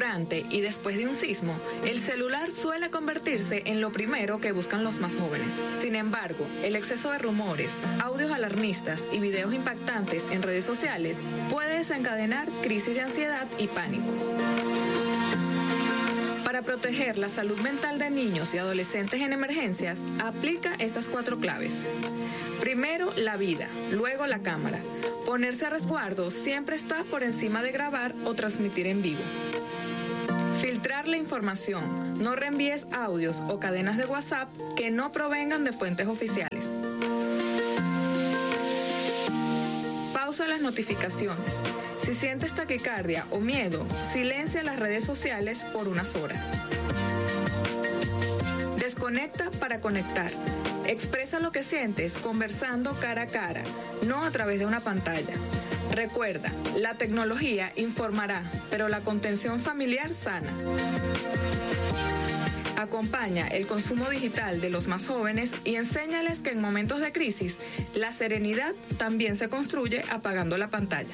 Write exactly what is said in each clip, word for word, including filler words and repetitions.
durante y después de un sismo, el celular suele convertirse en lo primero que buscan los más jóvenes. Sin embargo, el exceso de rumores, audios alarmistas y videos impactantes en redes sociales puede desencadenar crisis de ansiedad y pánico. Para proteger la salud mental de niños y adolescentes en emergencias, aplica estas cuatro claves. Primero, la vida, luego la cámara. Ponerse a resguardo siempre está por encima de grabar o transmitir en vivo. Filtrar la información. No reenvíes audios o cadenas de WhatsApp que no provengan de fuentes oficiales. Pausa las notificaciones. Si sientes taquicardia o miedo, silencia las redes sociales por unas horas. Desconecta para conectar. Expresa lo que sientes conversando cara a cara, no a través de una pantalla. Recuerda, la tecnología informará, pero la contención familiar sana. Acompaña el consumo digital de los más jóvenes y enséñales que en momentos de crisis, la serenidad también se construye apagando la pantalla.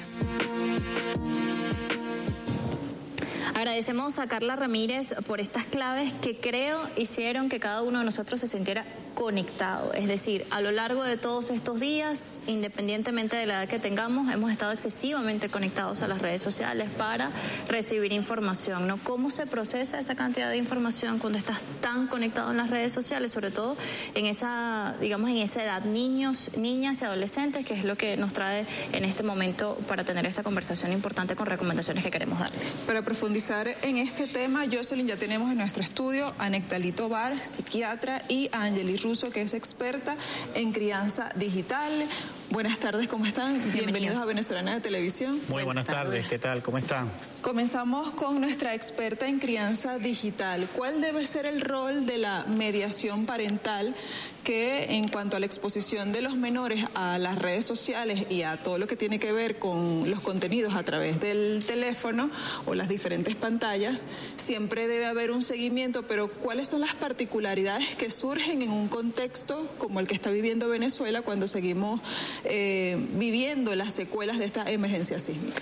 Agradecemos a Carla Ramírez por estas claves que creo hicieron que cada uno de nosotros se sintiera conectado. Es decir, a lo largo de todos estos días, independientemente de la edad que tengamos, hemos estado excesivamente conectados a las redes sociales para recibir información, ¿no? ¿Cómo se procesa esa cantidad de información cuando estás tan conectado en las redes sociales? Sobre todo en esa, digamos, en esa edad, niños, niñas y adolescentes, que es lo que nos trae en este momento para tener esta conversación importante con recomendaciones que queremos dar. Para profundizar en este tema, Jocelyn, ya tenemos en nuestro estudio a Nectalí Tovar, psiquiatra, y a Angeli Russo, que es experta en crianza digital. Buenas tardes, ¿cómo están? Bienvenidos, Bienvenidos a Venezolana de Televisión. Muy buenas, buenas tardes. tardes, ¿qué tal? ¿Cómo están? Comenzamos con nuestra experta en crianza digital. ¿Cuál debe ser el rol de la mediación parental que, en cuanto a la exposición de los menores a las redes sociales y a todo lo que tiene que ver con los contenidos a través del teléfono o las diferentes pantallas, siempre debe haber un seguimiento, pero cuáles son las particularidades que surgen en un contexto como el que está viviendo Venezuela cuando seguimos eh, viviendo las secuelas de esta emergencia sísmica?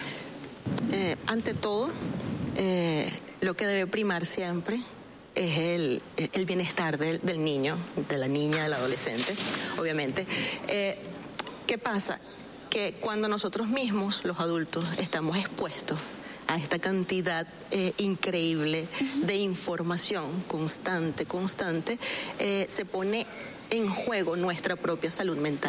Eh, ante todo, eh, lo que debe primar siempre es el, el bienestar del, del niño, de la niña, del adolescente, obviamente. Eh, ¿Qué pasa? Que cuando nosotros mismos, los adultos, estamos expuestos a esta cantidad eh, increíble de información constante, constante, eh, se pone en juego nuestra propia salud mental.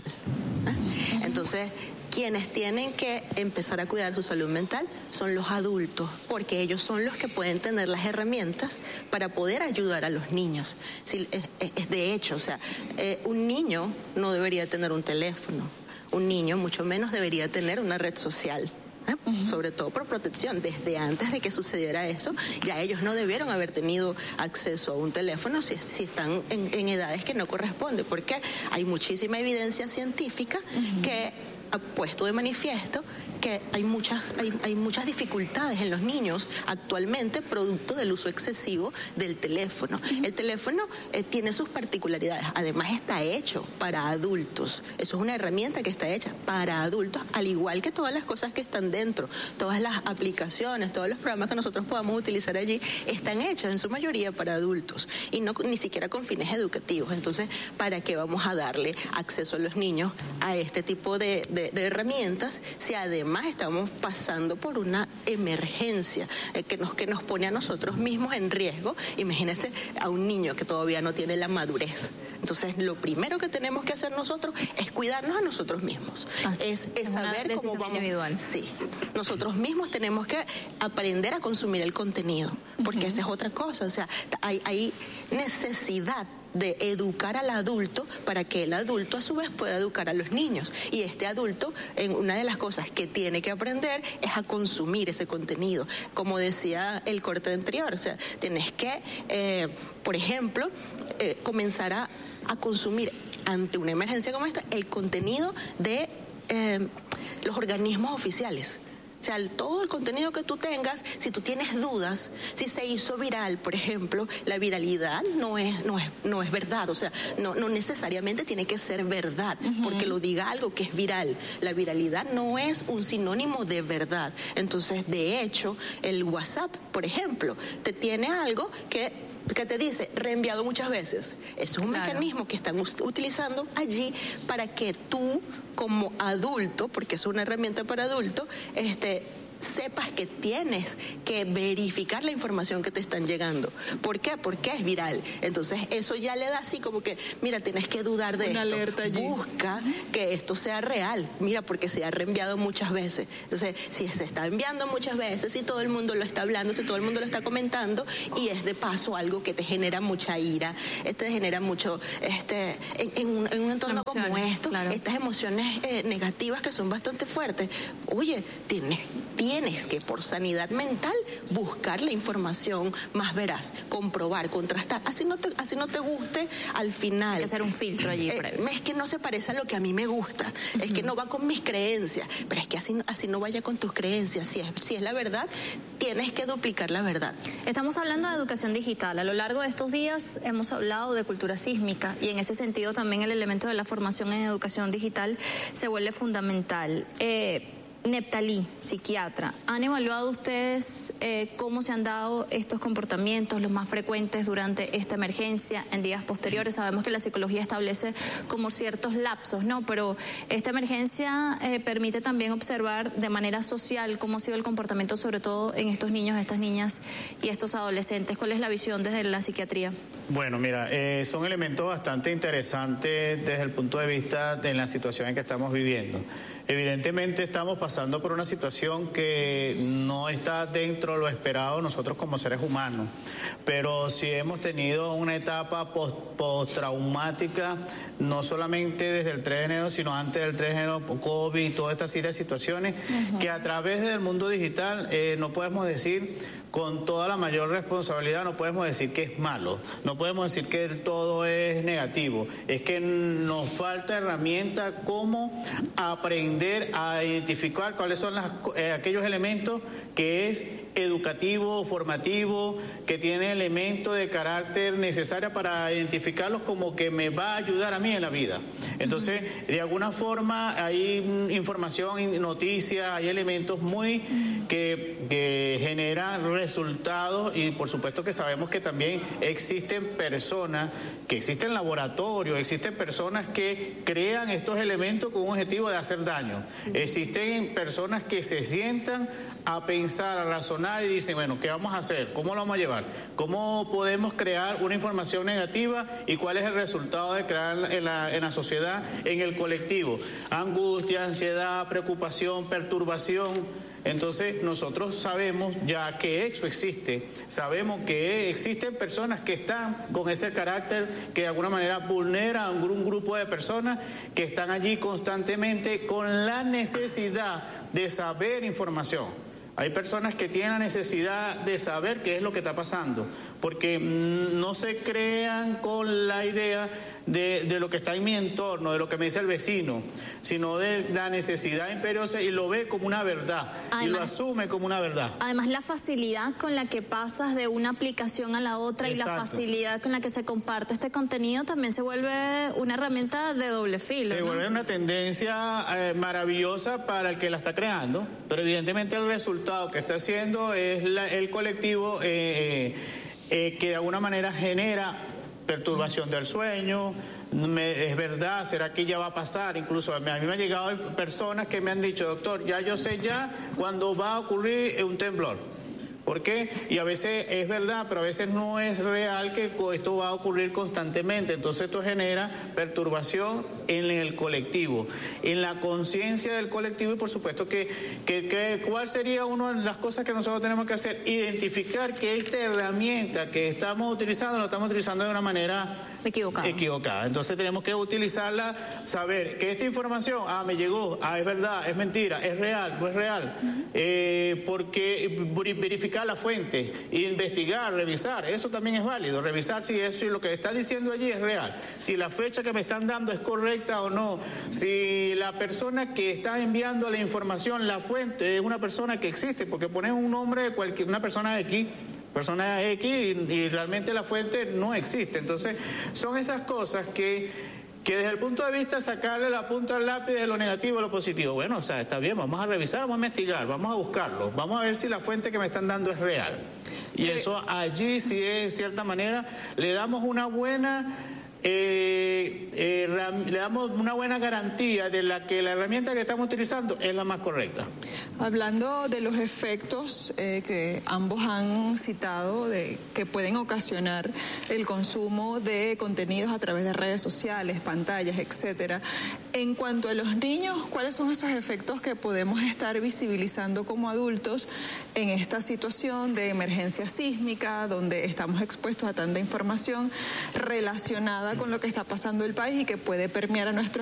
¿eh? Entonces, quienes tienen que empezar a cuidar su salud mental son los adultos, porque ellos son los que pueden tener las herramientas para poder ayudar a los niños. Si, es, es de hecho, o sea, eh, un niño no debería tener un teléfono, un niño mucho menos debería tener una red social. ¿Eh? Uh-huh. Sobre todo por protección. Desde antes de que sucediera eso, ya ellos no debieron haber tenido acceso a un teléfono si, si están en, en edades que no corresponden, porque hay muchísima evidencia científica uh-huh. que ha puesto de manifiesto que hay muchas, hay, hay muchas dificultades en los niños actualmente producto del uso excesivo del teléfono. Uh-huh. El teléfono eh, tiene sus particularidades, además está hecho para adultos. Eso es una herramienta que está hecha para adultos, al igual que todas las cosas que están dentro, todas las aplicaciones, todos los programas que nosotros podamos utilizar allí, están hechas en su mayoría para adultos y no ni siquiera con fines educativos. Entonces, ¿para qué vamos a darle acceso a los niños a este tipo de, de, de herramientas si además estamos pasando por una emergencia eh, que, nos, que nos pone a nosotros mismos en riesgo? Imagínense a un niño que todavía no tiene la madurez. Entonces, lo primero que tenemos que hacer nosotros es cuidarnos a nosotros mismos. Así, es, es saber cómo vamos. Individual. Sí. Nosotros mismos tenemos que aprender a consumir el contenido, porque uh-huh. esa es otra cosa. O sea, hay, hay necesidad de educar al adulto para que el adulto a su vez pueda educar a los niños. Y este adulto, en una de las cosas que tiene que aprender es a consumir ese contenido. Como decía el corte anterior, o sea, tienes que, eh, por ejemplo, eh, comenzar a, a consumir ante una emergencia como esta el contenido de eh, los organismos oficiales. O sea, el, todo el contenido que tú tengas, si tú tienes dudas, si se hizo viral, por ejemplo, la viralidad no es, no es, no es verdad, o sea, no, no necesariamente tiene que ser verdad, uh-huh. porque lo diga algo que es viral. La viralidad no es un sinónimo de verdad. Entonces, de hecho, el WhatsApp, por ejemplo, te tiene algo que... que te dice reenviado muchas veces. Eso es un claro. mecanismo que están utilizando allí para que tú, como adulto, porque es una herramienta para adultos, este... sepas que tienes que verificar la información que te están llegando. ¿Por qué? Porque es viral. Entonces eso ya le da así como que, mira, tienes que dudar de Una esto. Alerta allí. Busca que esto sea real. Mira, porque se ha reenviado muchas veces. Entonces, si se está enviando muchas veces, si todo el mundo lo está hablando, si todo el mundo lo está comentando, y es de paso algo que te genera mucha ira, te genera mucho, este, en, en, un, en un entorno emociones, como esto, claro. estas emociones eh, negativas que son bastante fuertes. Oye, tienes Tienes que, por sanidad mental, buscar la información más veraz, comprobar, contrastar. Así no te, así no te guste, al final. Hay que hacer un filtro allí. Eh, es que no se parece a lo que a mí me gusta. Uh-huh. Es que no va con mis creencias. Pero es que así, así no vaya con tus creencias. Si es, si es la verdad, tienes que duplicar la verdad. Estamos hablando de educación digital. A lo largo de estos días hemos hablado de cultura sísmica y en ese sentido también el elemento de la formación en educación digital se vuelve fundamental. Eh, Neptalí, psiquiatra, ¿han evaluado ustedes eh, cómo se han dado estos comportamientos, los más frecuentes durante esta emergencia, en días posteriores? Sabemos que la psicología establece como ciertos lapsos, ¿no? Pero esta emergencia eh, permite también observar de manera social cómo ha sido el comportamiento, sobre todo en estos niños, estas niñas y estos adolescentes. ¿Cuál es la visión desde la psiquiatría? Bueno, mira, eh, son elementos bastante interesantes desde el punto de vista de la situación en que estamos viviendo. Evidentemente estamos pasando por una situación que no está dentro de lo esperado nosotros como seres humanos, pero sí hemos tenido una etapa post, postraumática, no solamente desde el tres de enero, sino antes del tres de enero, COVID y toda esta serie de situaciones, uh-huh. que a través del mundo digital eh, no podemos decir con toda la mayor responsabilidad, no podemos decir que es malo, no podemos decir que todo es negativo, es que nos falta herramienta cómo aprender a identificar cuáles son las, eh, aquellos elementos que es educativo, formativo, que tiene elementos de carácter necesario para identificarlos como que me va a ayudar a mí en la vida. Entonces, de alguna forma hay información, noticias, hay elementos muy que, que generan resultados y por supuesto que sabemos que también existen personas, que existen laboratorios, existen personas que crean estos elementos con un objetivo de hacer daño. Existen personas que se sientan a pensar, a razonar y dicen, bueno, ¿qué vamos a hacer? ¿Cómo lo vamos a llevar? ¿Cómo podemos crear una información negativa y cuál es el resultado de crear en la, en la sociedad, en el colectivo? Angustia, ansiedad, preocupación, perturbación. Entonces nosotros sabemos ya que eso existe, sabemos que existen personas que están con ese carácter que de alguna manera vulnera a un grupo de personas que están allí constantemente con la necesidad de saber información. Hay personas que tienen la necesidad de saber qué es lo que está pasando, porque no se crean con la idea de, de lo que está en mi entorno, de lo que me dice el vecino, sino de la necesidad imperiosa y lo ve como una verdad, además, y lo asume como una verdad. Además, la facilidad con la que pasas de una aplicación a la otra. Exacto. Y la facilidad con la que se comparte este contenido también se vuelve una herramienta de doble filo. Se ¿no? vuelve una tendencia eh, maravillosa para el que la está creando, pero evidentemente el resultado que está haciendo es la, el colectivo eh, eh, eh, que de alguna manera genera perturbación del sueño. Me, es verdad, ¿será que ya va a pasar? Incluso a mí, a mí me han llegado personas que me han dicho, doctor, ya yo sé ya cuándo va a ocurrir un temblor. ¿Por qué? Y a veces es verdad, pero a veces no es real que esto va a ocurrir constantemente. Entonces esto genera perturbación en el colectivo, en la conciencia del colectivo y por supuesto que, que, que ¿cuál sería una de las cosas que nosotros tenemos que hacer? Identificar que esta herramienta que estamos utilizando la estamos utilizando de una manera equivocada. equivocada. Entonces tenemos que utilizarla, saber que esta información, ah, me llegó, ah, es verdad, es mentira, es real, no es real, uh-huh. eh, porque verificar verificar la fuente, investigar, revisar, eso también es válido, revisar si eso y lo que está diciendo allí es real, si la fecha que me están dando es correcta o no, si la persona que está enviando la información, la fuente, es una persona que existe, porque ponen un nombre de cualquier, una persona X, persona X y, y realmente la fuente no existe. Entonces, son esas cosas que, que desde el punto de vista sacarle la punta al lápiz de lo negativo a lo positivo. Bueno, o sea, está bien, vamos a revisar, vamos a investigar, vamos a buscarlo, vamos a ver si la fuente que me están dando es real. Y eso allí sí es, de cierta manera, le damos una buena... Eh, eh, le damos una buena garantía de la que la herramienta que estamos utilizando es la más correcta. Hablando de los efectos eh, que ambos han citado, de que pueden ocasionar el consumo de contenidos a través de redes sociales, pantallas, etcétera. En cuanto a los niños, ¿cuáles son esos efectos que podemos estar visibilizando como adultos en esta situación de emergencia sísmica, donde estamos expuestos a tanta información relacionada con lo que está pasando en el país y que puede permear a nuestros